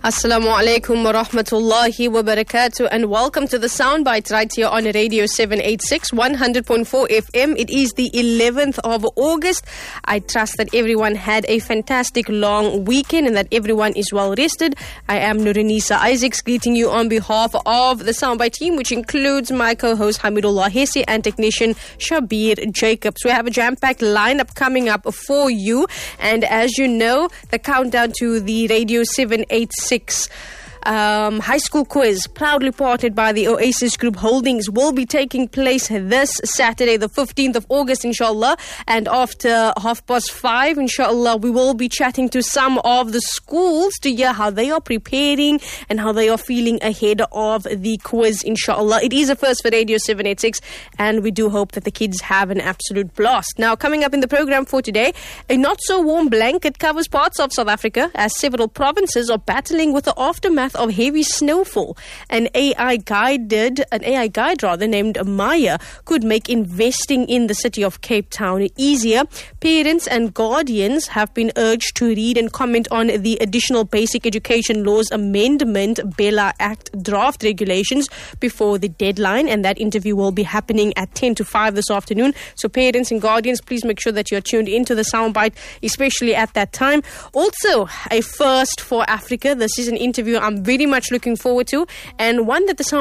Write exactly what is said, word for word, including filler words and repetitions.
Assalamu alaikum wa rahmatullahi wa barakatuh, and welcome to the Soundbite right here on Radio seven eighty-six, one hundred point four F M. It is the eleventh of August. I trust that everyone had a fantastic long weekend and that everyone is well rested. I am Nuranisa Isaacs, greeting you on behalf of the Soundbite team, which includes my co-host Hamidullah Hesse and technician Shabir Jacobs. We have a jam-packed lineup coming up for you, and as you know, the countdown to the Radio seven eighty-six Um, high school quiz, proudly partnered by the Oasis Group Holdings, will be taking place this Saturday, the fifteenth of August, inshallah. And after half past five, inshallah, we will be chatting to some of the schools to hear how they are preparing and how they are feeling ahead of the quiz, inshallah. It is a first for Radio seven eighty-six, and we do hope that the kids have an absolute blast. Now, coming up in the program for today, a not-so-warm blanket covers parts of South Africa as several provinces are battling with the aftermath of heavy snowfall. An A I guided, an A I guide rather, named Maya could make investing in the city of Cape Town easier. Parents and guardians have been urged to read and comment on the Additional Basic Education Laws Amendment Bella Act draft regulations before the deadline, and that interview will be happening at ten to five this afternoon. So parents and guardians, please make sure that you're tuned into the Soundbite, especially at that time. Also, a first for Africa. This is an interview I'm very much looking forward to, and one that the